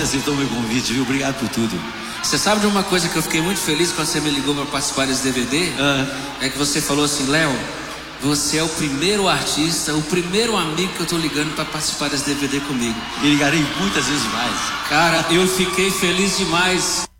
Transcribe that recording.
aceitou o meu convite, viu? Obrigado por tudo. Você sabe de uma coisa que eu fiquei muito feliz quando você me ligou para participar desse DVD? É que você falou assim: Léo, você é o primeiro artista, o primeiro amigo que eu tô ligando para participar desse DVD comigo. E ligarei muitas vezes mais. Cara, eu fiquei feliz demais.